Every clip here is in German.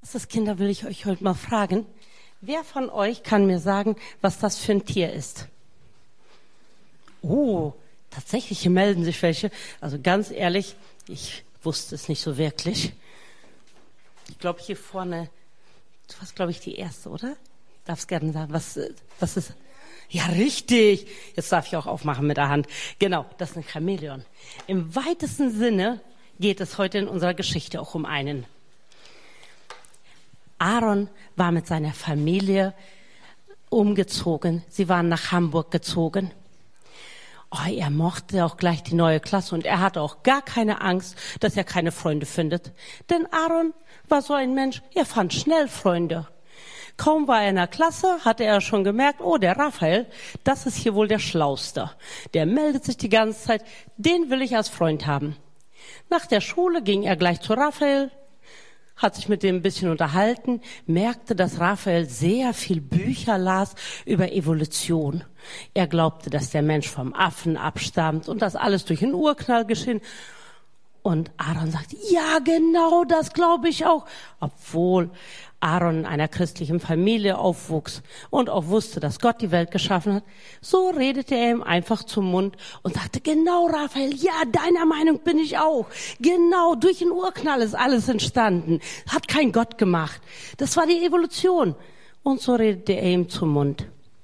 Das Kinder, will ich euch heute mal fragen. Wer von euch kann mir sagen, was das für ein Tier ist? Oh, tatsächlich, hier melden sich welche. Also ganz ehrlich, ich wusste es nicht so wirklich. Ich glaube, hier vorne, du warst, glaube ich, die Erste, oder? Darfst gerne sagen, was ist? Ja, richtig. Jetzt darf ich auch aufmachen mit der Hand. Genau, das ist ein Chamäleon. Im weitesten Sinne geht es heute in unserer Geschichte auch um einen. Aaron war mit seiner Familie umgezogen. Sie waren nach Hamburg gezogen. Oh, er mochte auch gleich die neue Klasse und er hatte auch gar keine Angst, dass er keine Freunde findet. Denn Aaron war so ein Mensch, er fand schnell Freunde. Kaum war er in der Klasse, hatte er schon gemerkt, oh, der Raphael, das ist hier wohl der Schlauste. Der meldet sich die ganze Zeit, den will ich als Freund haben. Nach der Schule ging er gleich zu Raphael, hat sich mit dem ein bisschen unterhalten, merkte, dass Raphael sehr viel Bücher las über Evolution. Er glaubte, dass der Mensch vom Affen abstammt und das alles durch einen Urknall geschehen. Und Aaron sagte, ja, genau, das glaube ich auch. Obwohl Aaron in einer christlichen Familie aufwuchs und auch wusste, dass Gott die Welt geschaffen hat, so redete er ihm einfach zum Mund und sagte, genau, Raphael, ja, deiner Meinung bin ich auch. Genau, durch den Urknall ist alles entstanden. Hat kein Gott gemacht. Das war die Evolution. Und so redete er ihm zum Mund.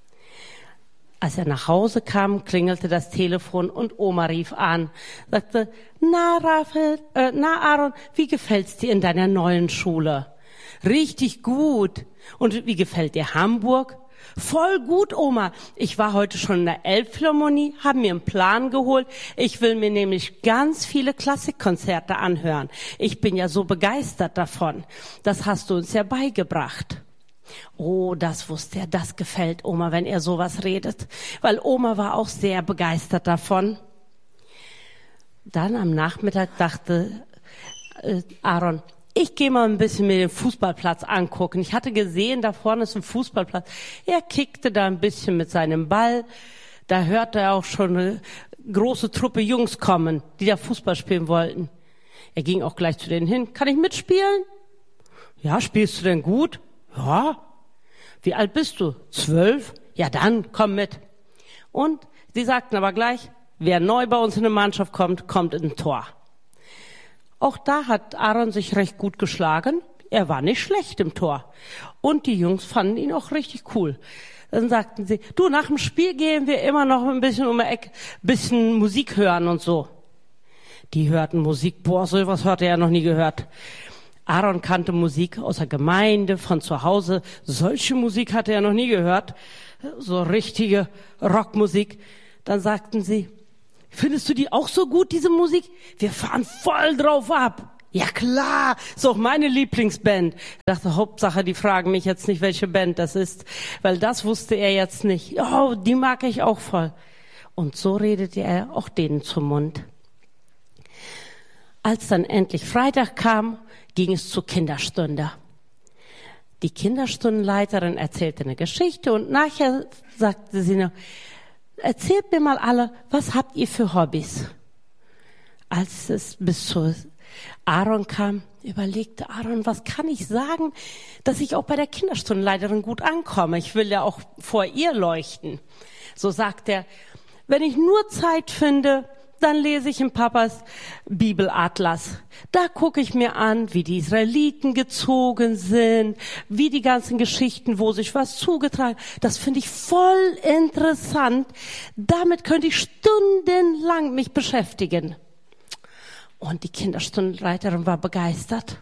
Als er nach Hause kam, klingelte das Telefon und Oma rief an, sagte, na Aaron, wie gefällt's dir in deiner neuen Schule? Richtig gut. Und wie gefällt dir Hamburg? Voll gut, Oma. Ich war heute schon in der Elbphilharmonie, habe mir einen Plan geholt. Ich will mir nämlich ganz viele Klassikkonzerte anhören. Ich bin ja so begeistert davon. Das hast du uns ja beigebracht. Oh, das wusste er, das gefällt Oma, wenn er sowas redet. Weil Oma war auch sehr begeistert davon. Dann am Nachmittag dachte Aaron, ich gehe mal ein bisschen mir den Fußballplatz angucken. Ich hatte gesehen, da vorne ist ein Fußballplatz. Er kickte da ein bisschen mit seinem Ball. Da hörte er auch schon eine große Truppe Jungs kommen, die da Fußball spielen wollten. Er ging auch gleich zu denen hin. Kann ich mitspielen? Ja, spielst du denn gut? Ja. Wie alt bist du? 12? Ja, dann komm mit. Und sie sagten aber gleich, wer neu bei uns in eine Mannschaft kommt, kommt in ein Tor. Auch da hat Aaron sich recht gut geschlagen. Er war nicht schlecht im Tor. Und die Jungs fanden ihn auch richtig cool. Dann sagten sie, du, nach dem Spiel gehen wir immer noch ein bisschen um die Ecke, bisschen Musik hören und so. Die hörten Musik, boah, sowas hatte er noch nie gehört. Aaron kannte Musik aus der Gemeinde, von zu Hause. Solche Musik hatte er noch nie gehört. So richtige Rockmusik. Dann sagten sie, findest du die auch so gut, diese Musik? Wir fahren voll drauf ab. Ja klar, ist auch meine Lieblingsband. Ich dachte, Hauptsache, die fragen mich jetzt nicht, welche Band das ist, weil das wusste er jetzt nicht. Oh, die mag ich auch voll. Und so redete er auch denen zum Mund. Als dann endlich Freitag kam, ging es zur Kinderstunde. Die Kinderstundenleiterin erzählte eine Geschichte und nachher sagte sie noch, erzählt mir mal alle, was habt ihr für Hobbys? Als es bis zu Aaron kam, überlegte Aaron, was kann ich sagen, dass ich auch bei der Kinderstundenleiterin gut ankomme? Ich will ja auch vor ihr leuchten. So sagt er, wenn ich nur Zeit finde, dann lese ich in Papas Bibelatlas. Da gucke ich mir an, wie die Israeliten gezogen sind, wie die ganzen Geschichten, wo sich was zugetragen. Das finde ich voll interessant. Damit könnte ich stundenlang mich beschäftigen. Und die Kinderstundenleiterin war begeistert.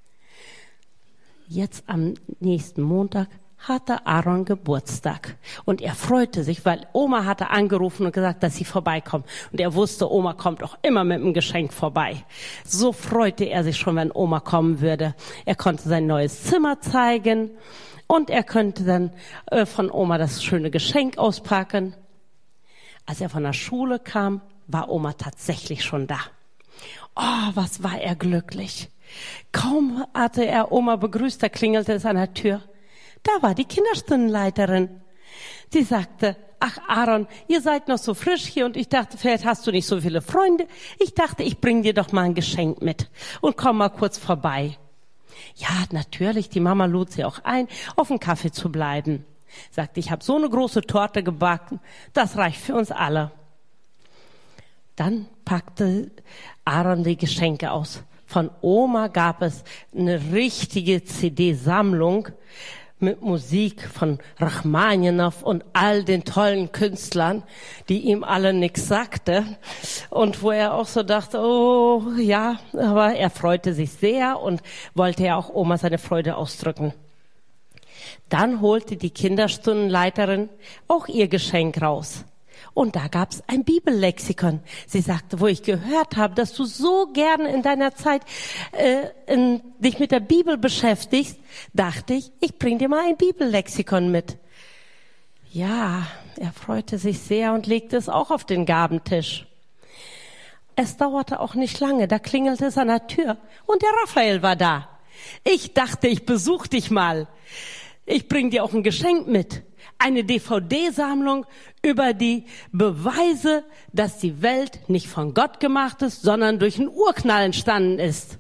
Jetzt am nächsten Montag hatte Aaron Geburtstag. Und er freute sich, weil Oma hatte angerufen und gesagt, dass sie vorbeikommt. Und er wusste, Oma kommt auch immer mit einem Geschenk vorbei. So freute er sich schon, wenn Oma kommen würde. Er konnte sein neues Zimmer zeigen und er könnte dann von Oma das schöne Geschenk auspacken. Als er von der Schule kam, war Oma tatsächlich schon da. Oh, was war er glücklich. Kaum hatte er Oma begrüßt, da klingelte es an der Tür. Da war die Kinderstundenleiterin. Sie sagte, ach Aaron, ihr seid noch so frisch hier und ich dachte, vielleicht hast du nicht so viele Freunde. Ich dachte, ich bringe dir doch mal ein Geschenk mit und komm mal kurz vorbei. Ja, natürlich, die Mama lud sie auch ein, auf einen Kaffee zu bleiben. Sagte, ich habe so eine große Torte gebacken, das reicht für uns alle. Dann packte Aaron die Geschenke aus. Von Oma gab es eine richtige CD-Sammlung mit Musik von Rachmaninow und all den tollen Künstlern, die ihm alle nichts sagte. Und wo er auch so dachte, oh ja, aber er freute sich sehr und wollte ja auch Oma seine Freude ausdrücken. Dann holte die Kinderstundenleiterin auch ihr Geschenk raus. Und da gab's ein Bibellexikon. Sie sagte, wo ich gehört habe, dass du so gern in deiner Zeit dich mit der Bibel beschäftigst, dachte ich, ich bring dir mal ein Bibellexikon mit. Ja, er freute sich sehr und legte es auch auf den Gabentisch. Es dauerte auch nicht lange, da klingelte es an der Tür und der Raphael war da. Ich dachte, ich besuch dich mal. Ich bring dir auch ein Geschenk mit. Eine DVD-Sammlung über die Beweise, dass die Welt nicht von Gott gemacht ist, sondern durch einen Urknall entstanden ist.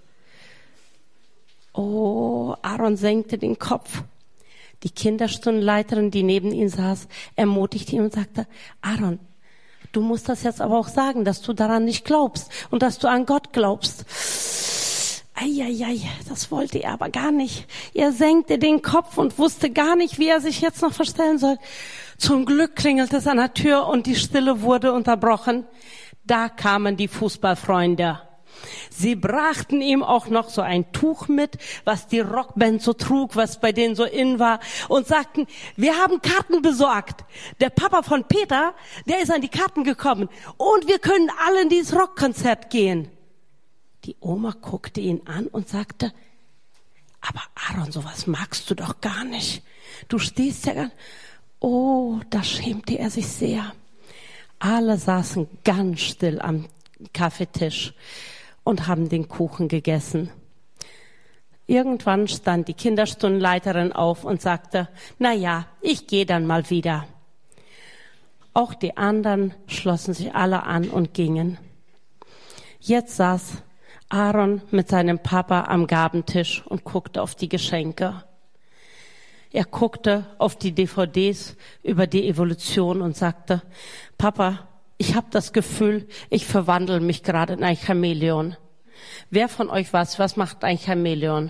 Oh, Aaron senkte den Kopf. Die Kinderstundenleiterin, die neben ihm saß, ermutigte ihn und sagte, Aaron, du musst das jetzt aber auch sagen, dass du daran nicht glaubst und dass du an Gott glaubst. Eieiei, das wollte er aber gar nicht. Er senkte den Kopf und wusste gar nicht, wie er sich jetzt noch verstellen soll. Zum Glück klingelte es an der Tür und die Stille wurde unterbrochen. Da kamen die Fußballfreunde. Sie brachten ihm auch noch so ein Tuch mit, was die Rockband so trug, was bei denen so in war, und sagten, wir haben Karten besorgt. Der Papa von Peter, der ist an die Karten gekommen und wir können alle in dieses Rockkonzert gehen. Die Oma guckte ihn an und sagte, aber Aaron, sowas magst du doch gar nicht. Du stehst ja gar... Oh, da schämte er sich sehr. Alle saßen ganz still am Kaffeetisch und haben den Kuchen gegessen. Irgendwann stand die Kinderstundenleiterin auf und sagte, na ja, ich gehe dann mal wieder. Auch die anderen schlossen sich alle an und gingen. Jetzt saß Aaron mit seinem Papa am Gabentisch und guckte auf die Geschenke. Er guckte auf die DVDs über die Evolution und sagte, Papa, ich habe das Gefühl, ich verwandle mich gerade in ein Chamäleon. Wer von euch was macht ein Chamäleon?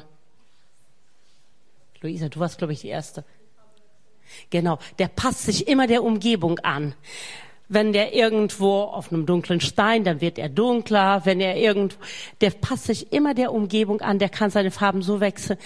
Luisa, du warst, glaube ich, die Erste. Genau, der passt sich immer der Umgebung an. Wenn der irgendwo auf einem dunklen Stein, dann wird er dunkler. Wenn er der passt sich immer der Umgebung an, der kann seine Farben so wechseln,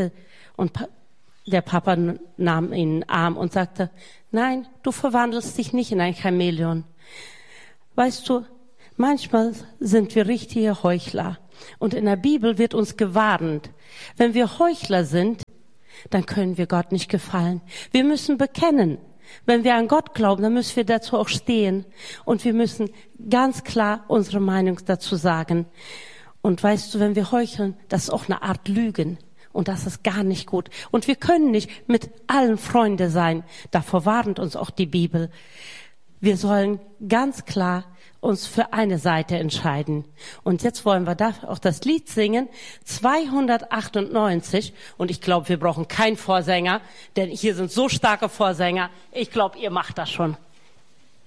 der Papa nahm ihn in den Arm und sagte, nein, du verwandelst dich nicht in ein Chamäleon. Weißt du, manchmal sind wir richtige Heuchler. Und in der Bibel wird uns gewarnt, wenn wir Heuchler sind, dann können wir Gott nicht gefallen. Wir müssen bekennen. Wenn wir an Gott glauben, dann müssen wir dazu auch stehen. Und wir müssen ganz klar unsere Meinung dazu sagen. Und weißt du, wenn wir heucheln, das ist auch eine Art Lügen. Und das ist gar nicht gut. Und wir können nicht mit allen Freunde sein. Davor warnt uns auch die Bibel. Wir sollen ganz klar uns für eine Seite entscheiden. Und jetzt wollen wir dafür auch das Lied singen, 298. Und ich glaube, wir brauchen keinen Vorsänger, denn hier sind so starke Vorsänger. Ich glaube, ihr macht das schon.